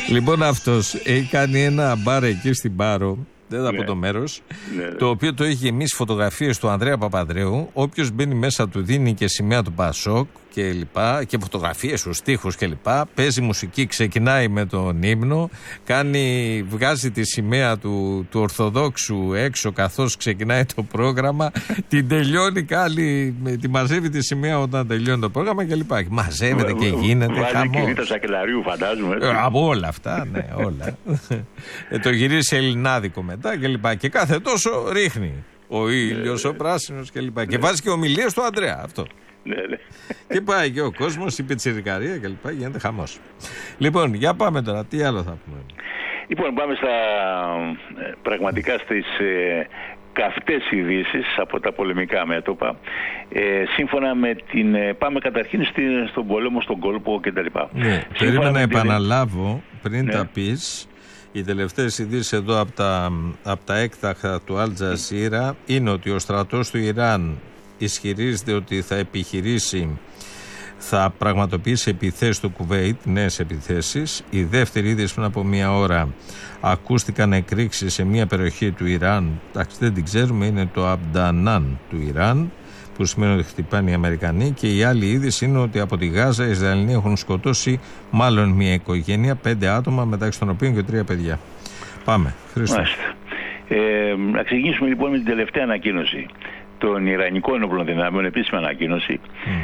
Λοιπόν, αυτός έχει κάνει ένα μπαρ εκεί στην Πάρο, δεν θα πω το μέρος, το οποίο το έχει γεμίσει φωτογραφίες του Ανδρέα Παπανδρέου. Όποιος μπαίνει μέσα του δίνει και σημαία του Πασόκ και λοιπά, και φωτογραφίες στους στίχους και λοιπά. Παίζει μουσική, ξεκινάει με τον ύμνο, βγάζει τη σημαία του Ορθοδόξου έξω καθώς ξεκινάει το πρόγραμμα, την τελειώνει τη μαζεύει τη σημαία όταν τελειώνει το πρόγραμμα και λοιπά. Μαζεύεται και γίνεται χαμός. Βάζει και σακελαρίου, φαντάζομαι. Από όλα αυτά, ναι, όλα. Το γυρίζει σε ελληνάδικο μετά και λοιπά. Και κάθε τόσο ρίχνει ο ήλιος, ο πράσινος και λοιπά. Και βάζει και ομιλίες του Ανδρέα, αυτό. Ναι. Και πάει και ο κόσμος, η πιτσιρικαρία και λοιπά, γίνεται χαμός. Λοιπόν, για πάμε τώρα, τι άλλο θα πούμε. Λοιπόν, πάμε πραγματικά στις καυτές ειδήσεις από τα πολεμικά μέτωπα. Σύμφωνα με πάμε καταρχήν στον πόλεμο, στον κόλπο κτλ. Ναι, περίμενα να επαναλάβω πριν τα πεις. Οι τελευταίες ειδήσεις εδώ από τα έκτακτα του Αλ Τζαζίρα είναι ότι ο στρατός του Ιράν ισχυρίζεται ότι θα πραγματοποιήσει επιθέσεις στο Κουβέιτ, νέες επιθέσεις. Η δεύτερη είδηση πριν από μία ώρα ακούστηκαν εκρήξεις σε μία περιοχή του Ιράν, δεν την ξέρουμε, είναι το Αμπντανάν του Ιράν, που σημαίνει ότι χτυπάνε οι Αμερικανοί. Και η άλλη είδηση είναι ότι από τη Γάζα οι Ισραηλοί έχουν σκοτώσει μάλλον μία οικογένεια, 5 άτομα, μεταξύ των οποίων και 3 παιδιά. Πάμε, Χρήστο. Να ξεκινήσουμε λοιπόν με την τελευταία ανακοίνωση των Ιρανικών Ενόπλων Δυνάμεων, επίσημη ανακοίνωση,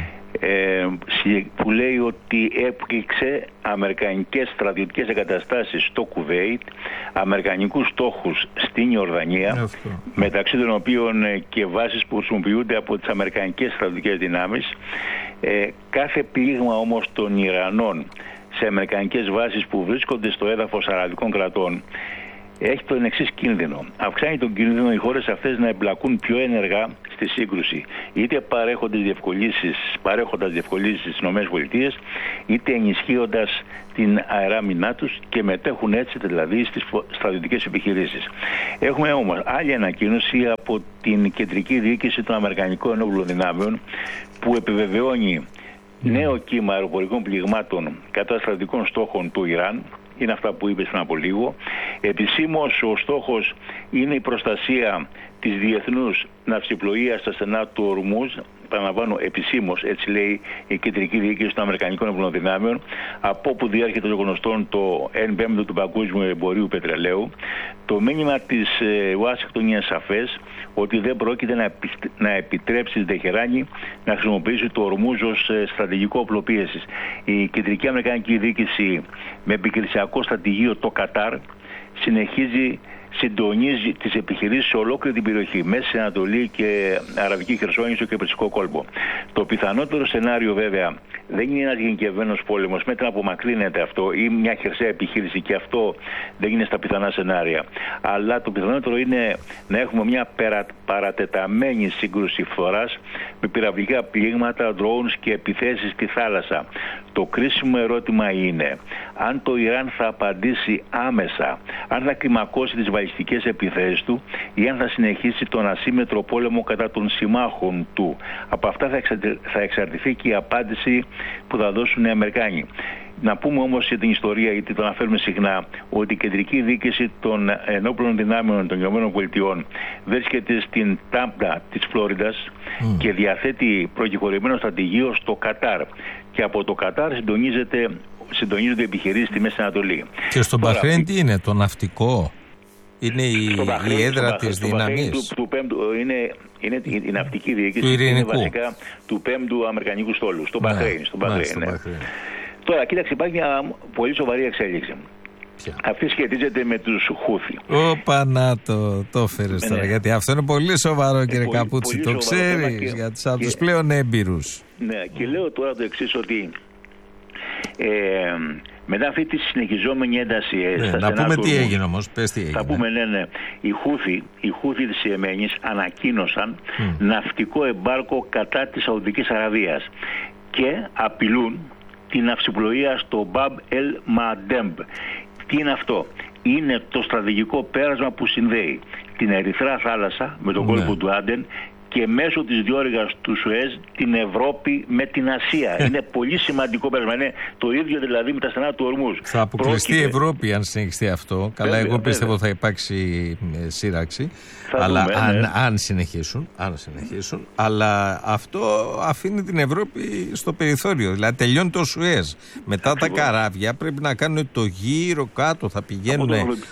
που λέει ότι έπληξε αμερικανικές στρατιωτικές εγκαταστάσεις στο Κουβέιτ, αμερικανικούς στόχους στην Ιορδανία, μεταξύ των οποίων και βάσεις που χρησιμοποιούνται από τις αμερικανικές στρατιωτικές δυνάμεις. Κάθε πλήγμα όμως των Ιρανών σε αμερικανικές βάσεις που βρίσκονται στο έδαφος αραβικών κρατών έχει τον εξής κίνδυνο. Αυξάνει τον κίνδυνο οι χώρες αυτές να εμπλακούν πιο ενεργά στη σύγκρουση, είτε παρέχοντας διευκολύνσεις στις ΗΠΑ, είτε ενισχύοντας την αεράμινά τους και μετέχουν έτσι δηλαδή στις στρατιωτικές επιχειρήσεις. Έχουμε όμως άλλη ανακοίνωση από την Κεντρική Διοίκηση των Αμερικανικών Ενόπλων Δυνάμεων, που επιβεβαιώνει νέο κύμα αεροπορικών πληγμάτων κατά στρατιωτικών στόχων του Ιράν. Είναι αυτά που είπες πριν από λίγο. Επισήμως ο στόχος είναι η προστασία της διεθνούς ναυσιπλοείας στα στενά του Ορμούζ. Παραλαμβάνω, επισήμως, έτσι λέει η Κεντρική Διοίκηση των Αμερικανικών Ενόπλων Δυνάμεων, από όπου διέρχεται το γνωστόν το 1/5 του παγκόσμιου εμπορίου πετρελαίου. Το μήνυμα της Ουάσιγκτον είναι σαφές, ότι δεν πρόκειται να επιτρέψει στην Τεχεράνη να χρησιμοποιήσει το Ορμούζ ως στρατηγικό όπλο πίεσης. Η Κεντρική Αμερικανική Διοίκηση, με επικρισιακό στρατηγείο το Κατάρ, συντονίζει τις επιχειρήσεις σε ολόκληρη την περιοχή, Μέση Ανατολή και Αραβική Χερσόνησο και Περσικό κόλπο. Το πιθανότερο σενάριο βέβαια δεν είναι ένας γενικευμένος πόλεμος, μέτρα απομακρύνεται αυτό, ή μια χερσαία επιχείρηση, και αυτό δεν είναι στα πιθανά σενάρια. Αλλά το πιθανότερο είναι να έχουμε μια παρατεταμένη σύγκρουση φθοράς με πυραυλικά πλήγματα, drones και επιθέσεις στη θάλασσα. Το κρίσιμο ερώτημα είναι αν το Ιράν θα απαντήσει άμεσα, αν θα κλιμακώσει τις βαλιστικές επιθέσεις του ή αν θα συνεχίσει τον ασύμμετρο πόλεμο κατά των συμμάχων του. Από αυτά θα εξαρτηθεί και η απάντηση που θα δώσουν οι Αμερικάνοι. Να πούμε όμως για την ιστορία, γιατί το αναφέρουμε συχνά, ότι η Κεντρική Διοίκηση των Ενόπλων Δυνάμεων των ΗΠΑ βρίσκεται στην Τάμπα της Φλόριδας και διαθέτει προκεχωρημένο στρατηγείο στο Κατάρ. Και από το Κατάρ συντονίζονται επιχειρήσεις στη Μέση Ανατολή. Και στο Μπαχρέιν τι είναι, το ναυτικό? Είναι η έδρα της δύναμης. Είναι η ναυτική διοίκηση, είναι βασικά του 5ου Αμερικανικού στόλου, στο Μπαχρέιν. Τώρα, κοίταξε, υπάρχει μια πολύ σοβαρή εξέλιξη. Αυτή σχετίζεται με τους Χούθι. Όπα, να το έφερες τώρα, γιατί αυτό είναι πολύ σοβαρό, κύριε Καπούτσι, το ξέρεις, για τους πλέον έμπειρους. Ναι, και λέω τώρα το εξής, ότι μετά αυτή τη συνεχιζόμενη ένταση να πούμε τι έγινε όμως, πες τι έγινε. Θα πούμε, ναι. Οι Χούθι της Ιεμένης ανακοίνωσαν ναυτικό εμπάρκο κατά της Σαουδικής Αραβίας και απειλούν την ναυσιπλοεία στο Μπαμπ Ελ Μαντέμπ. Τι είναι αυτό? Είναι το στρατηγικό πέρασμα που συνδέει την Ερυθρά θάλασσα με τον κόλπο του Άντεν και μέσω της διόρυγας του Σουέζ την Ευρώπη με την Ασία. Είναι πολύ σημαντικό πέρασμα. Είναι το ίδιο δηλαδή με τα στενά του Ορμούζ. Θα αποκλειστεί η Ευρώπη αν συνεχιστεί αυτό. Καλά, εγώ πιστεύω θα υπάρξει σύραξη. Αλλά αν συνεχίσουν. Αλλά αυτό αφήνει την Ευρώπη στο περιθώριο. Δηλαδή τελειώνει το Σουέζ. Μετά τα καράβια πρέπει να κάνουν το γύρο κάτω. Θα πηγαίνουν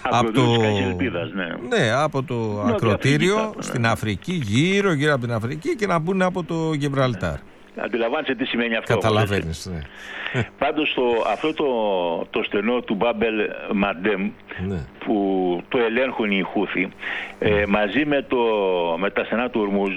από το ακροτήριο στην Αφρική, γύρω από την Αφρική και να μπουν από το Γιβραλτάρ. Αντιλαμβάνεσαι τι σημαίνει αυτό. Καταλαβαίνεις, ναι. Πάντως αυτό το στενό του Μπάμπελ Μαντέμ, ναι, που το ελέγχουν οι Χούθι, μαζί με τα στενά του Ορμούζ,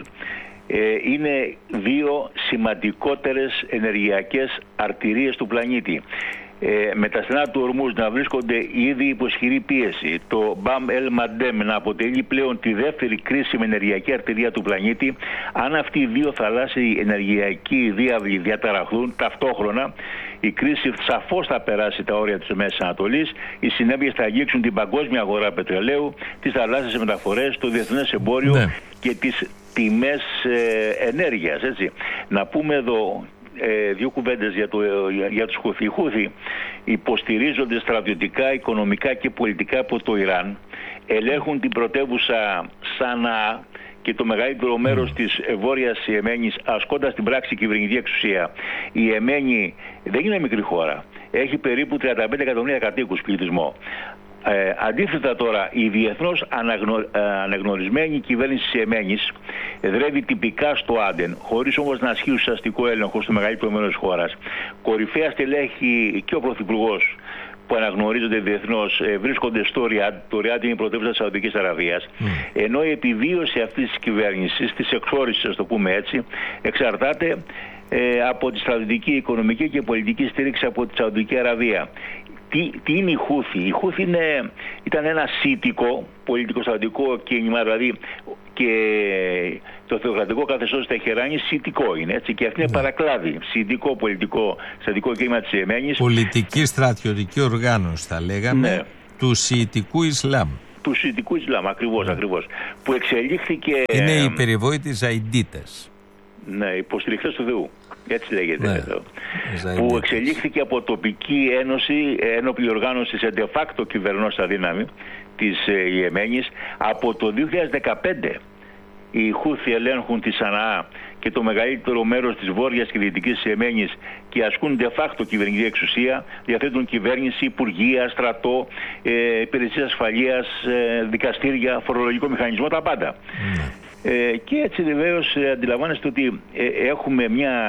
είναι δύο σημαντικότερες ενεργειακές αρτηρίες του πλανήτη. Με τα στενά του Ορμούζ να βρίσκονται ήδη υπό ισχυρή πίεση, το Μπαμ Ελ Μαντέμ να αποτελεί πλέον τη δεύτερη κρίσιμη ενεργειακή αρτηρία του πλανήτη. Αν αυτοί οι δύο θαλάσσιοι ενεργειακοί διάβλοι διαταραχθούν ταυτόχρονα, η κρίση σαφώς θα περάσει τα όρια της Μέσης Ανατολής. Οι συνέπειες θα αγγίξουν την παγκόσμια αγορά πετρελαίου, τις θαλάσσιες μεταφορές, το διεθνές εμπόριο, ναι, και τις τιμές ενέργειας. Έτσι. Να πούμε εδώ δύο κουβέντες για τους Χούθι. Οι Χούθι υποστηρίζονται στρατιωτικά, οικονομικά και πολιτικά από το Ιράν. Ελέγχουν την πρωτεύουσα Σανά και το μεγαλύτερο μέρος της βόρειας Ιεμένης, ασκώντας στην πράξη κυβερνητική εξουσία. Η Ιεμένη δεν είναι μικρή χώρα. Έχει περίπου 35 εκατομμύρια κατοίκους πληθυσμό. Αντίθετα τώρα, η διεθνώς αναγνωρισμένη κυβέρνηση της Ιεμένης δρεύει τυπικά στο Άντεν, χωρίς όμως να ασκεί ουσιαστικό έλεγχο στο μεγαλύτερο μέρος της χώρας. Κορυφαία στελέχη και ο Πρωθυπουργός που αναγνωρίζονται διεθνώς βρίσκονται στο Ριάντ. Το Ριάντ είναι η πρωτεύουσα της Σαουδικής Αραβίας. Ενώ η επιβίωση αυτής της κυβέρνησης, της εξόρυσης, ας το πούμε έτσι, εξαρτάται από τη στρατιωτική, οικονομική και πολιτική στήριξη από τη Σαουδική Αραβία. Τι είναι η Χούθι? Η Χούθι ήταν ένα σιητικό πολιτικό-στρατιωτικό κίνημα, δηλαδή και το θεοκρατικό καθεστώς της Τεχεράνης σιητικό είναι, έτσι, και αυτή είναι παρακλάδι. Σιητικό πολιτικό-στρατιωτικό κίνημα της Ιεμένης. Πολιτική στρατιωτική οργάνωση θα λέγαμε, ναι, του σιητικού Ισλάμ. Του σιητικού Ισλάμ, ακριβώς. Που εξελίχθηκε... Είναι οι περιβόητοι Ζαϊντίτες. Ναι, υποστηριχτές του Θεού. Έτσι λέγεται, ναι, εδώ. Που εξελίχθηκε από τοπική ένωση, ένοπλη οργάνωση σε de facto κυβερνώσα δύναμη της Ιεμένης. Από το 2015 οι Χούθι ελέγχουν τη Σαναά και το μεγαλύτερο μέρος της βόρειας και δυτικής Ιεμένης και ασκούν de facto κυβερνητική εξουσία, διαθέτουν κυβέρνηση, υπουργεία, στρατό, υπηρεσίες ασφαλείας, δικαστήρια, φορολογικό μηχανισμό, τα πάντα. Και έτσι βεβαίως αντιλαμβάνεστε ότι έχουμε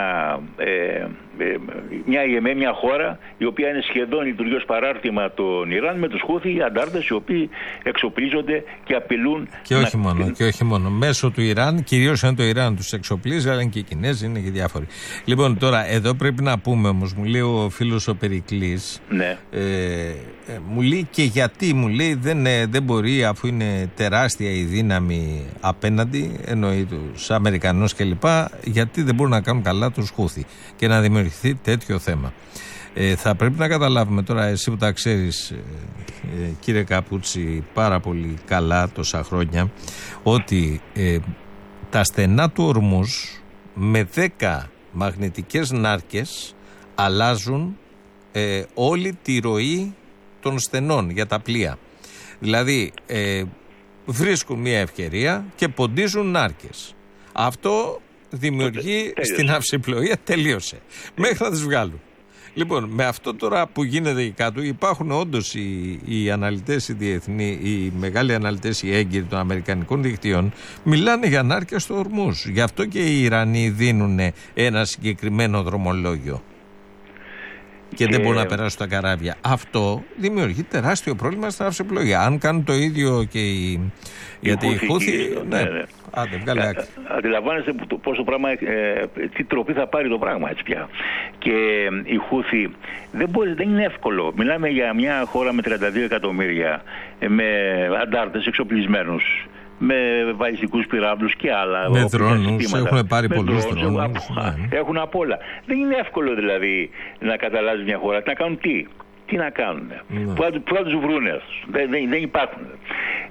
μια χώρα η οποία είναι σχεδόν λειτουργεί ως παράρτημα των Ιράν, με τους Χούθι, οι αντάρτες οι οποίοι εξοπλίζονται και απειλούν. Και όχι μόνο. Μέσω του Ιράν, κυρίως αν το Ιράν τους εξοπλίζει, αλλά και οι Κινέζοι είναι και διάφοροι. Λοιπόν, τώρα εδώ πρέπει να πούμε όμως, μου λέει ο φίλος ο Περικλής, ναι, μου λέει και γιατί, μου λέει δεν μπορεί, αφού είναι τεράστια η δύναμη απέναντι, εννοεί τους Αμερικανούς κλπ, γιατί δεν μπορούν να κάνουν καλά τους Χούθι και να δημιουργηθεί τέτοιο θέμα. Θα πρέπει να καταλάβουμε τώρα, εσύ που τα ξέρεις κύριε Καπούτσι πάρα πολύ καλά τόσα χρόνια, ότι τα στενά του Ορμούζ με 10 μαγνητικές νάρκες αλλάζουν όλη τη ροή των στενών για τα πλοία. Δηλαδή βρίσκουν μια ευκαιρία και ποντίζουν νάρκες. Αυτό δημιουργεί στην αυσιπλοεία, τελείωσε, μέχρι να τις βγάλουν. Λοιπόν, με αυτό τώρα που γίνεται εκεί κάτω, υπάρχουν όντως οι αναλυτές, οι διεθνείς, οι μεγάλοι αναλυτές, οι έγκυροι των αμερικανικών δικτύων, μιλάνε για νάρκες στο Ορμούζ. Γι' αυτό και οι Ιρανοί δίνουν ένα συγκεκριμένο δρομολόγιο. Και δεν μπορούν να περάσουν τα καράβια. Αυτό δημιουργεί τεράστιο πρόβλημα στην αυσιπλοεία. Αν κάνουν το ίδιο και γιατί οι Χούθι. Ναι. Άντε, βγάλε άκρη. Αντιλαμβάνεστε πόσο πράγμα, τι τροπή θα πάρει το πράγμα έτσι πια. Και οι Χούθι δεν είναι εύκολο. Μιλάμε για μια χώρα με 32 εκατομμύρια, με αντάρτες εξοπλισμένους, με βαλιστικούς πυράβλους και άλλα. Με δρόνους, έχουν πάρει πολλούς δρόνους. Έχουν απ' όλα. Δεν είναι εύκολο δηλαδή να καταλάβει μια χώρα. Να κάνουν τι να κάνουν. Πού θα τους βρούνε. Δεν υπάρχουν.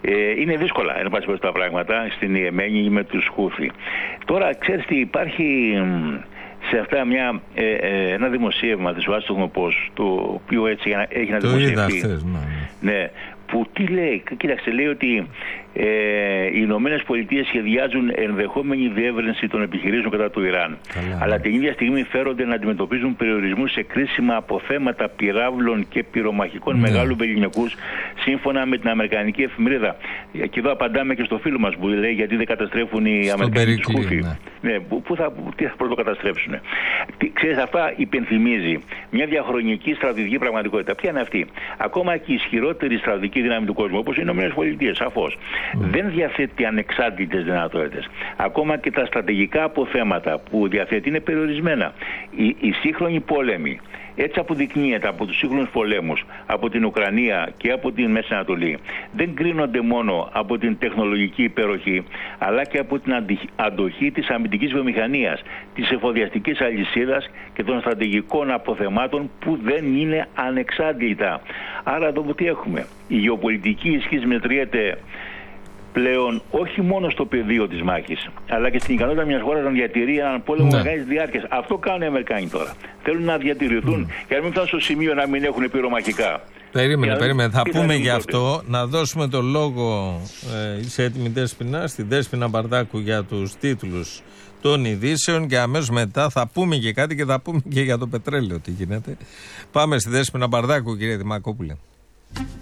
Είναι δύσκολα, εν πάση τα πράγματα, στην Ιεμένη με τους Χούθι. Τώρα, ξέρεις τι, υπάρχει σε αυτά ένα δημοσίευμα της Washington Post, το οποίο έτσι έχει να δημοσιευτεί. Ναι, που τι λέει, κοίταξε, λέει ότι οι Ηνωμένες Πολιτείες σχεδιάζουν ενδεχόμενη διεύρυνση των επιχειρήσεων κατά του Ιράν. Αλλά την ίδια στιγμή φέρονται να αντιμετωπίζουν περιορισμούς σε κρίσιμα αποθέματα πυράβλων και πυρομαχικών μεγάλου βεληνικούς, σύμφωνα με την Αμερικανική εφημερίδα. Και εδώ απαντάμε και στο φίλο μας που λέει γιατί δεν καταστρέφουν οι Αμερικανοί τους Χούθι. Ναι, τι θα πρωτοκαταστρέψουν. Ξέρεις, αυτά υπενθυμίζει μια διαχρονική στρατηγική πραγματικότητα. Ποια είναι αυτή? Ακόμα και η ισχυρότερη στρατηγική δύναμη του κόσμου, όπως οι Ηνωμένες Πολιτείες, σαφώς, δεν διαθέτει ανεξάρτητες δυνατότητες. Ακόμα και τα στρατηγικά αποθέματα που διαθέτει είναι περιορισμένα. Οι σύγχρονοι πόλεμοι, έτσι αποδεικνύεται από τους σύγχρονους πολέμους, από την Ουκρανία και από την Μέση Ανατολή, δεν κρίνονται μόνο από την τεχνολογική υπεροχή, αλλά και από την αντοχή της αμυντικής βιομηχανίας, της εφοδιαστικής αλυσίδας και των στρατηγικών αποθεμάτων που δεν είναι ανεξάρτητα. Άρα εδώ τι έχουμε? Η γεωπολιτική ισχύς μετριέται πλέον όχι μόνο στο πεδίο της μάχης, αλλά και στην ικανότητα μιας χώρας να διατηρεί έναν πόλεμο μεγάλης διάρκειας. Αυτό κάνουν οι Αμερικάνοι τώρα. Θέλουν να διατηρηθούν και να μην φτάσουν στο σημείο να μην έχουν πυρομαχικά. Περίμενε. Θα πούμε γι' αυτό. Να δώσουμε το λόγο σε έτοιμη Δέσποινα, στην Δέσποινα Μπαρδάκου, για τους τίτλους των ειδήσεων και αμέσως μετά θα πούμε και κάτι και θα πούμε και για το πετρέλαιο τι γίνεται. Πάμε στη Δέσποινα Μπαρδάκου, κύριε Δημακόπουλε.